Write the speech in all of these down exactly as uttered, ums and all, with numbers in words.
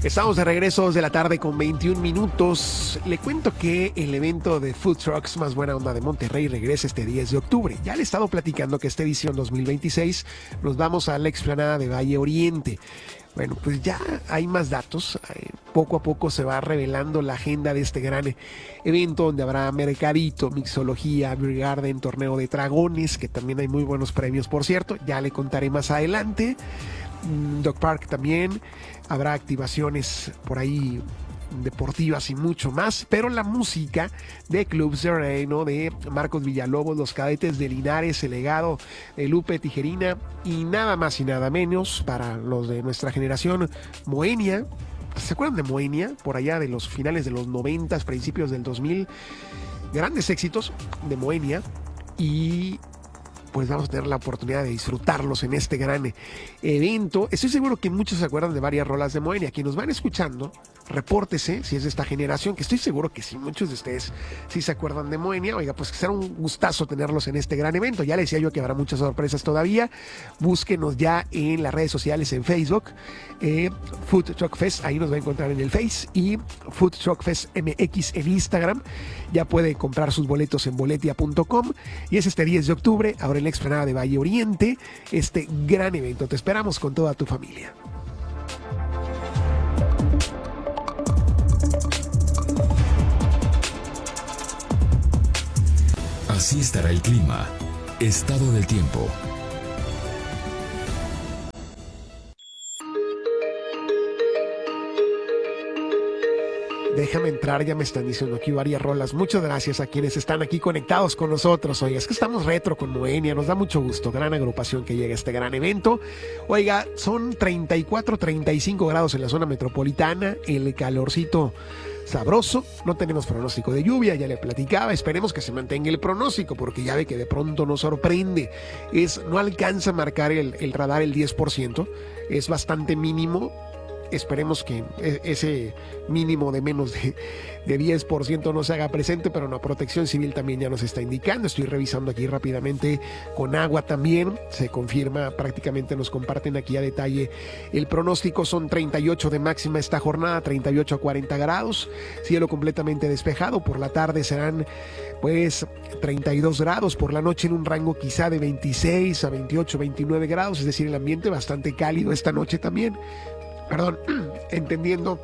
Estamos de regreso de la tarde con veintiún minutos. Le cuento que el evento de Food Trucks Más Buena Onda de Monterrey regresa este diez de octubre. Ya le he estado platicando que esta edición dos mil veintiséis nos vamos a la explanada de Valle Oriente. Bueno, pues ya hay más datos. Poco a poco se va revelando la agenda de este gran evento donde habrá mercadito, mixología, beer garden, torneo de dragones, que también hay muy buenos premios, por cierto. Ya le contaré más adelante. Dog Park también. Habrá activaciones por ahí deportivas y mucho más, pero la música de Club Sereno, de Marcos Villalobos, los Cadetes de Linares, el legado de Lupe Tijerina y nada más y nada menos para los de nuestra generación, Moenia. ¿Se acuerdan de Moenia? Por allá de los finales de los noventas, principios del dos mil, grandes éxitos de Moenia, y pues vamos a tener la oportunidad de disfrutarlos en este gran evento. Estoy seguro que muchos se acuerdan de varias rolas de Moenia. Quienes nos van escuchando, repórtese si es de esta generación, que estoy seguro que sí, muchos de ustedes sí se acuerdan de Moenia. Oiga, pues que será un gustazo tenerlos en este gran evento. Ya les decía yo que habrá muchas sorpresas todavía. Búsquenos ya en las redes sociales, en Facebook, eh, Food Truck Fest, ahí nos va a encontrar en el Face, y Food Truck Fest M X en Instagram. Ya puede comprar sus boletos en boletia punto com, y es este diez de octubre, ahora en la explanada de Valle Oriente, este gran evento. Te esperamos con toda tu familia. Así estará el clima. Estado del tiempo. Déjame entrar, ya me están diciendo aquí varias rolas. Muchas gracias a quienes están aquí conectados con nosotros. Oiga, es que estamos retro con Moenia, nos da mucho gusto. Gran agrupación que llega a este gran evento. Oiga, son treinta y cuatro, treinta y cinco grados en la zona metropolitana, el calorcito sabroso. No tenemos pronóstico de lluvia, ya le platicaba. Esperemos que se mantenga el pronóstico, porque ya ve que de pronto nos sorprende. Es, no alcanza a marcar el, el radar el diez por ciento, es bastante mínimo. Esperemos que ese mínimo de menos de, de diez por ciento no se haga presente, pero no, Protección Civil también ya nos está indicando. Estoy revisando aquí rápidamente con agua también, se confirma, prácticamente nos comparten aquí a detalle el pronóstico. Son treinta y ocho de máxima esta jornada, treinta y ocho a cuarenta grados, cielo completamente despejado. Por la tarde serán pues treinta y dos grados, por la noche en un rango quizá de veintiséis a veintiocho, veintinueve grados, es decir, el ambiente bastante cálido esta noche también. Perdón, entendiendo...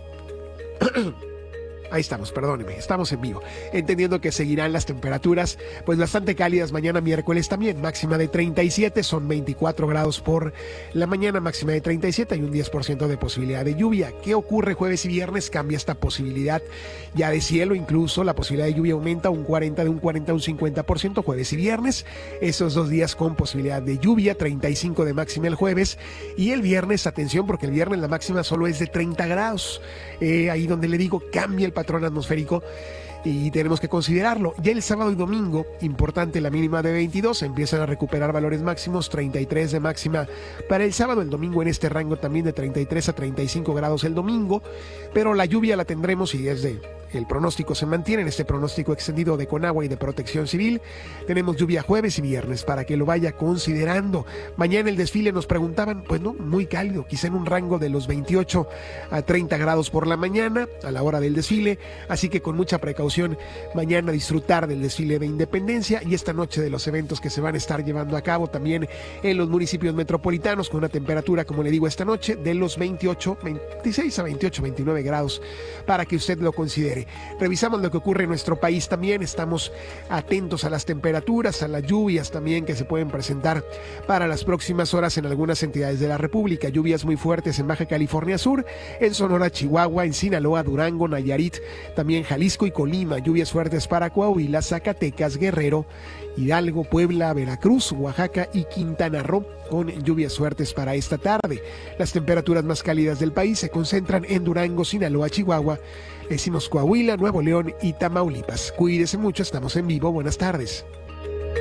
Ahí estamos, perdóneme, estamos en vivo. Entendiendo que seguirán las temperaturas pues bastante cálidas mañana miércoles también. Máxima de treinta y siete, son veinticuatro grados por la mañana, máxima de treinta y siete, hay un diez por ciento de posibilidad de lluvia. ¿Qué ocurre jueves y viernes? Cambia esta posibilidad ya de cielo, incluso la posibilidad de lluvia aumenta un cuarenta, de un cuarenta a un cincuenta por ciento jueves y viernes. Esos dos días con posibilidad de lluvia, treinta y cinco de máxima el jueves, y el viernes, atención, porque el viernes la máxima solo es de treinta grados. Eh, ahí donde le digo, cambia el patrón atmosférico y tenemos que considerarlo. Ya el sábado y domingo, importante, la mínima de veintidós, empiezan a recuperar valores máximos, treinta y tres de máxima para el sábado, el domingo en este rango también de treinta y tres a treinta y cinco grados el domingo, pero la lluvia la tendremos, y desde el pronóstico se mantiene en este pronóstico extendido de Conagua y de Protección Civil. Tenemos lluvia jueves y viernes para que lo vaya considerando. Mañana el desfile nos preguntaban, pues no, muy cálido, quizá en un rango de los veintiocho a treinta grados por la mañana a la hora del desfile, así que con mucha precaución mañana disfrutar del desfile de Independencia y esta noche de los eventos que se van a estar llevando a cabo también en los municipios metropolitanos, con una temperatura, como le digo, esta noche de los veintiocho, veintiséis a veintiocho, veintinueve grados para que usted lo considere. Revisamos lo que ocurre en nuestro país también, estamos atentos a las temperaturas, a las lluvias también que se pueden presentar para las próximas horas en algunas entidades de la República. Lluvias muy fuertes en Baja California Sur, en Sonora, Chihuahua, en Sinaloa, Durango, Nayarit, también Jalisco y Colima. Lluvias fuertes para Coahuila, Zacatecas, Guerrero, Hidalgo, Puebla, Veracruz, Oaxaca y Quintana Roo, con lluvias fuertes para esta tarde. Las temperaturas más cálidas del país se concentran en Durango, Sinaloa, Chihuahua, decimos Coahuila, Nuevo León y Tamaulipas. Cuídese mucho, estamos en vivo, buenas tardes.